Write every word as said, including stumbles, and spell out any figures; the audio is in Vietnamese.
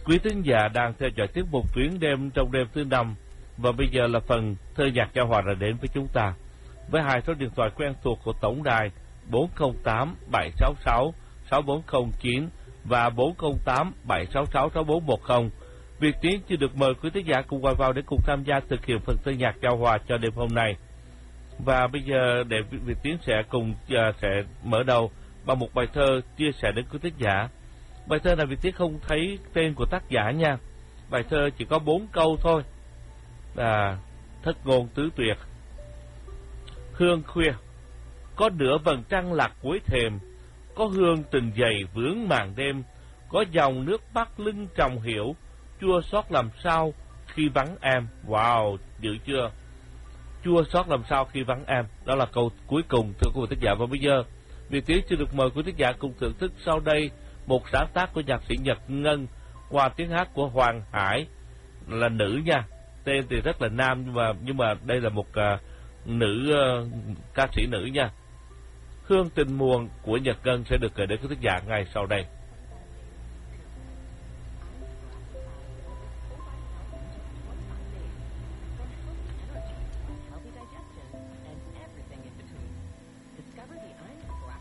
Quý thính giả đang theo dõi tiết mục Tuyến Đêm trong đêm thứ năm, và bây giờ là phần thơ nhạc giao hòa đã đến với chúng ta với hai số điện thoại quen thuộc của tổng đài bốn không tám bảy sáu sáu sáu bốn không chín và bốn không tám bảy sáu sáu sáu bốn một không. Việt Tiến chưa được mời quý thính giả cùng gọi vào để cùng tham gia thực hiện phần thơ nhạc giao hòa cho đêm hôm nay. Và bây giờ để Việt Tiến sẽ cùng uh, sẽ mở đầu bằng một bài thơ chia sẻ đến quý thính giả. Bài thơ này Việt Tiến không thấy tên của tác giả nha. Bài thơ chỉ có bốn câu thôi. À, thất ngôn tứ tuyệt. Hương khuya, có nửa vầng trăng lạc cuối thềm, có hương tình dày vướng màn đêm, có dòng nước mắt lưng tròng hiểu, chua xót làm sao khi vắng em. Wow, dữ chưa? Chua xót làm sao khi vắng em. Đó là câu cuối cùng thưa quý vị thính giả. Và bây giờ Việt Tiến xin được mời quý thính giả cùng thưởng thức sau đây một sáng tác của nhạc sĩ Nhật Ngân qua tiếng hát của Hoàng Hải, là nữ nha. Tên thì rất là nam nhưng mà nhưng mà đây là một uh, nữ uh, ca sĩ nữ nha. Hương tình muộn của Nhật Ngân sẽ được gửi đến quý thính giả ngay sau đây.